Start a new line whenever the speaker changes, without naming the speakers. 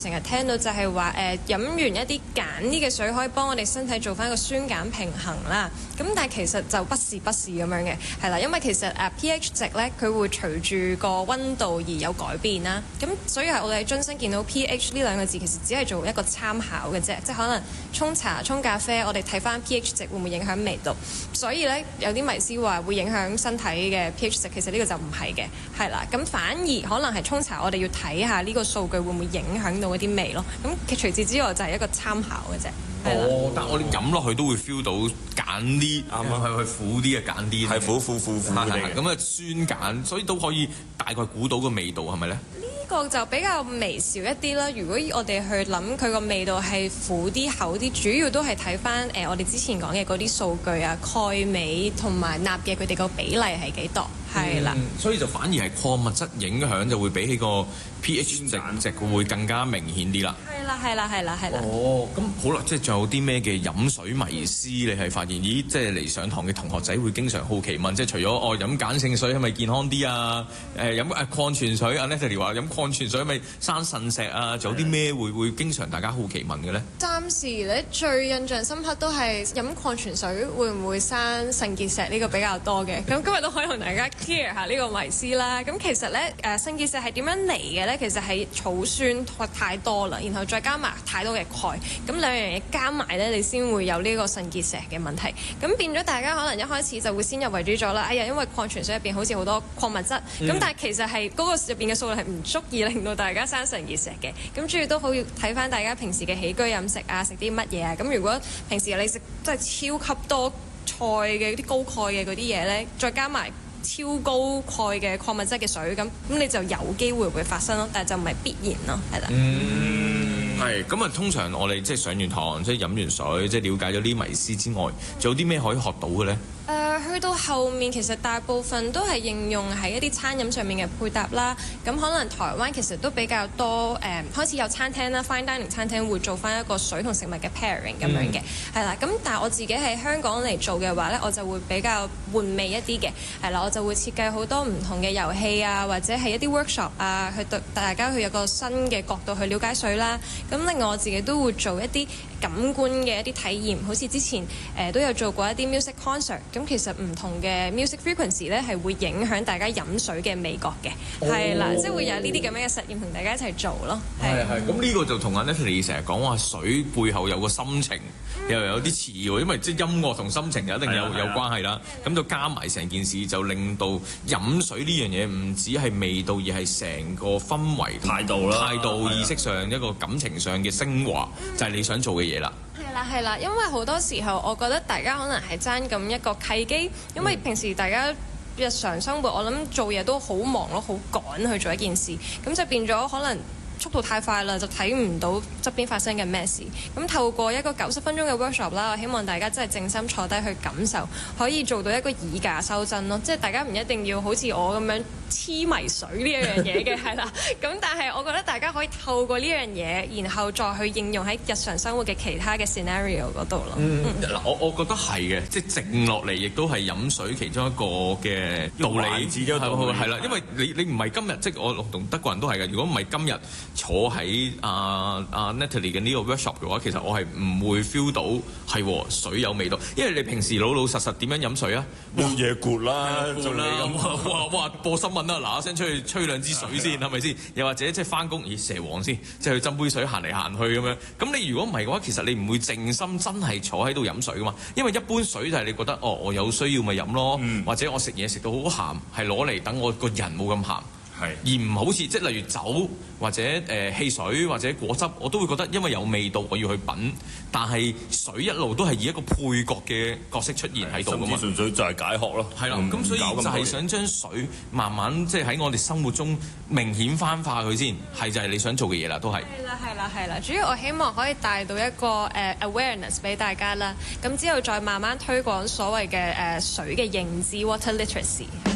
成日聽到就係話飲完一啲鹼啲嘅水可以幫我哋身體做翻個酸鹼平衡啦。咁但係其實就不是咁樣嘅，係啦，因為其實pH 值咧佢會隨住個温度而有改變啦。咁所以係我哋喺樽身見到 pH 呢兩個字其實只係做一個參考嘅啫，即係可能沖茶、沖咖啡，我哋睇翻 pH 值會唔會影響味道。所以咧有啲迷思話會影響身體嘅 pH 值，其實呢個就唔係嘅，係啦。咁反而可能係沖茶，我哋要睇下呢個數據會唔會影響到嗰啲味咯。咁除此之外就係一個參考嘅啫。
哦，但係我哋飲落去都會 feel 到鹼啲，啱啱係苦啲嘅鹼啲，係苦啲。咁酸鹼，所以都可以大概估到個味道係咪咧？
呢個就比較微小一啲啦。如果我哋去諗佢個味道係苦啲、厚啲，主要都係睇翻我哋之前講嘅嗰啲數據啊，鈣、鎂同埋鈉嘅佢哋個比例係幾多？係啦，
所以就反而係礦物質影響就會比起個 pH 值會更加明顯啲啦。
係啦。
哦，咁好啦，即係仲有啲咩嘅飲水迷思？你係發現咦，即係嚟上堂嘅同學仔會經常好奇問，即係除咗飲鹼性水係咪健康啲啊？飲礦泉水，阿 Natalie 話飲礦泉水係咪生腎石啊？仲有啲咩會經常大家好奇問嘅咧？
暫時咧最印象深刻都係飲礦泉水會唔會生腎結石呢個比較多嘅。咁今日都可以同大家 clear 下呢個迷思啦。咁其實咧腎結石係點樣嚟嘅咧？其實係草酸太多啦，然後再加埋太多嘅鈣，咁兩樣嘢加埋咧，你先會有呢個腎結石嘅問題。咁變咗大家可能一開始就會先入為主咗啦。哎呀，因為礦泉水入邊好似好多礦物質，咁但係其實係嗰個入邊嘅數量係唔足以令到大家生腎結石嘅。咁主要都好要睇翻大家平時嘅起居飲食啊，食啲乜嘢啊。咁如果平時你食真係超級多菜嘅啲高鈣嘅嗰啲嘢咧，再加埋超高鈣嘅礦物質嘅水，咁你就有機會會發生咯，但係就唔係必然咯，係啦。
係咁啊！通常我哋即係上完堂，即係飲完水，即係了解咗啲迷思之外，仲有啲咩可以學到嘅咧？
去到後面其實大部分都係應用喺一啲餐飲上面嘅配搭啦。咁可能台灣其實都比較多開始有餐廳啦 ，fine dining 餐廳會做翻一個水同食物嘅 pairing 咁樣嘅，係啦。咁但係我自己喺香港嚟做嘅話咧，我就會比較換味一啲嘅，係啦。我就會設計好多唔同嘅遊戲啊，或者係一啲 workshop 啊，去對大家去有個新嘅角度去了解水啦。咁另外我自己都會做一啲感官嘅一啲體驗，好似之前都有做過一啲 music concert。咁其實唔同嘅 music frequency 咧係會影響大家飲水嘅味覺嘅，係啦，即係會有呢啲咁樣嘅實驗同大家一齊做咯。係。
咁呢個就同阿 Natalie 成日講話水背後有個心情，又有啲似喎，因為即係音樂同心情就一定有關係啦。咁就加埋成件事，就令到飲水呢樣嘢唔止係味道，而係成個氛圍、態度、意識上一個感情上嘅升華，就係你想做嘅嘢啦。
係啦，因為好多時候我覺得大家可能係爭咁一個契機，因為平時大家日常生活我諗做嘢都好忙咯，好趕去做一件事，咁就變咗可能速度太快啦，就睇唔到側邊發生緊咩事。咁透過一個90分鐘嘅 workshop 啦，我希望大家真係靜心坐低去感受，可以做到一個以假修真咯。即係大家唔一定要好似我咁樣痴迷水呢一樣嘢嘅，係啦。咁但係我覺得大家可以透過呢樣嘢，然後再去應用喺日常生活嘅其他嘅 scenario 嗰度咯。
我覺得係嘅，即係靜落嚟，亦都係飲水其中一個嘅道理。係啦，因為你唔係今日，即係我同德國人都係嘅。如果唔係今日坐喺Natalie 嘅呢個 workshop 嘅話，其實我係唔會 feel 到係水有味道，因為你平時老老實實點樣飲水啊？
冇嘢攰啦，
做你咁哇播新聞啦，嗱一聲出去吹兩支水先，係咪先？又或者即係翻工，蛇王先，即係去斟杯水行嚟行去咁樣。咁你如果唔係嘅話，其實你唔會靜心真係坐喺度飲水噶嘛。因為一般水就係你覺得我有需要咪飲咯，或者我食嘢食到好鹹，係攞嚟等我個人冇咁鹹。而唔好似即係例如酒或者汽水或者果汁，我都會覺得因為有味道我要去品，但係水一路都係以一個配角嘅角色出現喺度㗎嘛。
純粹就係解渴咯。
係啦，咁所以就係想將水慢慢即係喺我哋生活中明顯翻化佢先，係就係你想做嘅嘢啦，都係。
係啦，主要我希望可以帶到一個awareness 俾大家啦，咁之後再慢慢推廣所謂嘅水嘅認知 water literacy。